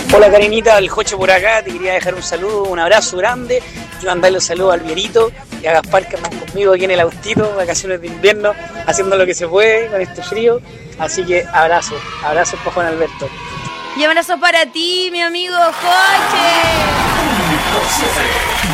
Hola Karinita, el Jocho por acá, te quería dejar un saludo, un abrazo grande y mandarle un saludo al Vierito y a Gaspar que andan conmigo aquí en el autito, vacaciones de invierno, haciendo lo que se puede con este frío, así que abrazos para Juan Alberto. Y abrazos para ti, mi amigo Joche.